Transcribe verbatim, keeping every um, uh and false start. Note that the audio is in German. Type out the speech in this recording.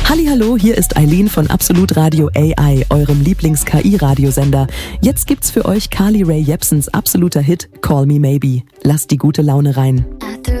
Hallihallo, hier ist Eileen von Absolut Radio A I, eurem Lieblings-K I-Radiosender. Jetzt gibt's für euch Carly Rae Jepsens absoluter Hit Call Me Maybe. Lasst die gute Laune rein. I threw